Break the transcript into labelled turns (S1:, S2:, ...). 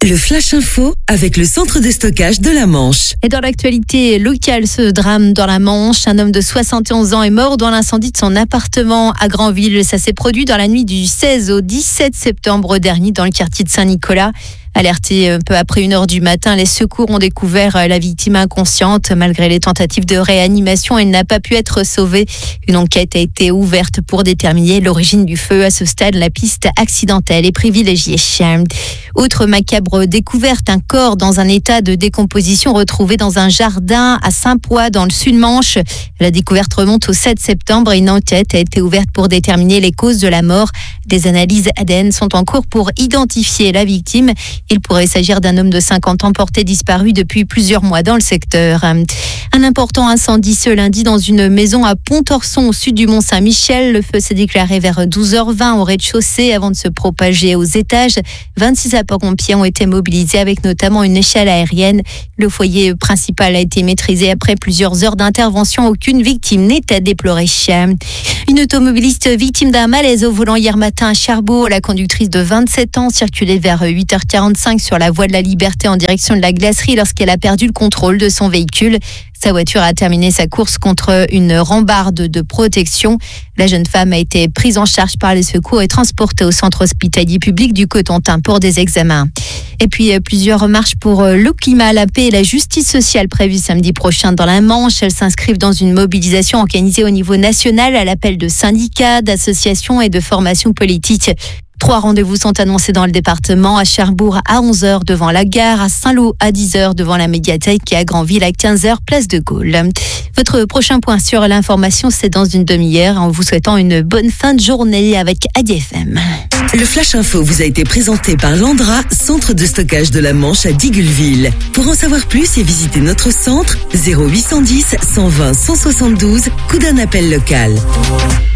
S1: Le Flash Info avec le centre de stockage de la Manche.
S2: Et dans l'actualité locale, ce drame dans la Manche, un homme de 71 ans est mort dans l'incendie de son appartement à Granville. Ça s'est produit dans la nuit du 16 au 17 septembre dernier dans le quartier de Saint-Nicolas. Alerté peu après 1h du matin, les secours ont découvert la victime inconsciente. Malgré les tentatives de réanimation, elle n'a pas pu être sauvée. Une enquête a été ouverte pour déterminer l'origine du feu. À ce stade, la piste accidentelle est privilégiée. Autre macabre découverte, un corps dans un état de décomposition retrouvé dans un jardin à Saint-Pois dans le Sud-Manche. La découverte remonte au 7 septembre et une enquête a été ouverte pour déterminer les causes de la mort. Des analyses ADN sont en cours pour identifier la victime. Il pourrait s'agir d'un homme de 50 ans porté disparu depuis plusieurs mois dans le secteur. Un important incendie ce lundi dans une maison à Pontorson au sud du Mont-Saint-Michel. Le feu s'est déclaré vers 12h20 au rez-de-chaussée avant de se propager aux étages. 26 sapeurs-pompiers ont été mobilisés avec notamment une échelle aérienne. Le foyer principal a été maîtrisé après plusieurs heures d'intervention. Aucune victime n'est à déplorer. Une automobiliste victime d'un malaise au volant hier matin à Cherbourg. La conductrice de 27 ans circulait vers 8h45 sur la voie de la Liberté en direction de la glacerie lorsqu'elle a perdu le contrôle de son véhicule. Sa voiture a terminé sa course contre une rambarde de protection. La jeune femme a été prise en charge par les secours et transportée au centre hospitalier public du Cotentin pour des examens. Et puis plusieurs marches pour le climat, la paix et la justice sociale prévues samedi prochain dans la Manche. Elles s'inscrivent dans une mobilisation organisée au niveau national à l'appel de syndicats, d'associations et de formations politiques. 3 rendez-vous sont annoncés dans le département, à Cherbourg à 11h devant la gare, à Saint-Lô à 10h devant la médiathèque et à Granville à 15h place de Gaulle. Votre prochain point sur l'information, c'est dans une demi-heure en vous souhaitant une bonne fin de journée avec ADFM.
S1: Le Flash Info vous a été présenté par Landra, centre de stockage de la Manche à Digoulville. Pour en savoir plus et visiter notre centre, 0810 120 172, coup d'un appel local.